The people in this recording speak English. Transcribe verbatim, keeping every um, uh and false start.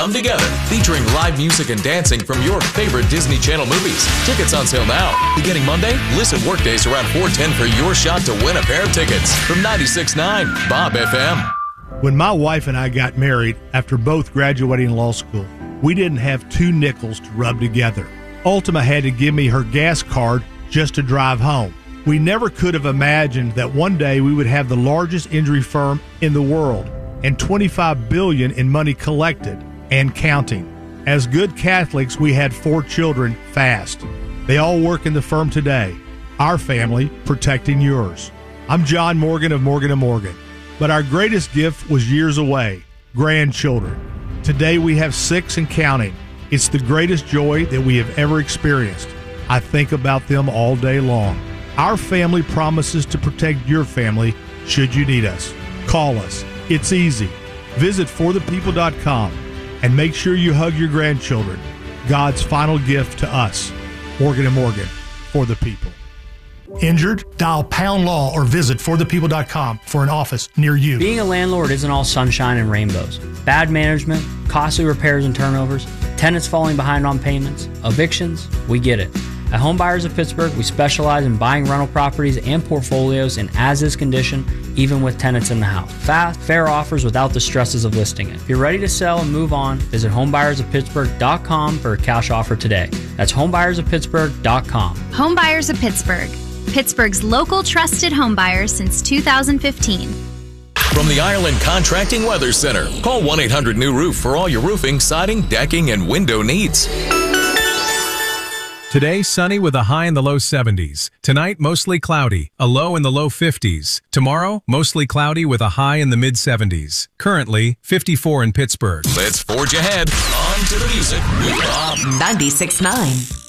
Come together, featuring live music and dancing from your favorite Disney Channel movies. Tickets on sale now. Beginning Monday, listen workdays around four ten for your shot to win a pair of tickets from ninety-six point nine Bob F M. When my wife and I got married after both graduating law school, we didn't have two nickels to rub together. Ultima had to give me her gas card just to drive home. We never could have imagined that one day we would have the largest injury firm in the world and twenty-five billion dollars in money collected and counting. As good Catholics, we had four children fast. They all work in the firm today. Our family protecting yours. I'm John Morgan of Morgan and Morgan. But our greatest gift was years away, grandchildren. Today we have six and counting. It's the greatest joy that we have ever experienced. I think about them all day long. Our family promises to protect your family should you need us. Call us. It's easy. Visit for the people dot com and make sure you hug your grandchildren. God's final gift to us. Morgan and Morgan, for the people. Injured? Dial Pound Law or visit for the people dot com for an office near you. Being a landlord isn't all sunshine and rainbows. Bad management, costly repairs and turnovers, tenants falling behind on payments, evictions, we get it. At Homebuyers of Pittsburgh, we specialize in buying rental properties and portfolios in as-is condition, even with tenants in the house. Fast, fair offers without the stresses of listing it. If you're ready to sell and move on, visit homebuyers of pittsburgh dot com for a cash offer today. That's homebuyers of pittsburgh dot com. Homebuyers of Pittsburgh, Pittsburgh's local trusted homebuyers since two thousand fifteen. From the Ireland Contracting Weather Center, call one eight hundred new roof for all your roofing, siding, decking, and window needs. Today, sunny with a high in the low seventies. Tonight, mostly cloudy, a low in the low fifties. Tomorrow, mostly cloudy with a high in the mid seventies. Currently, fifty-four in Pittsburgh. Let's forge ahead. On to the music with Bob. ninety-six point nine.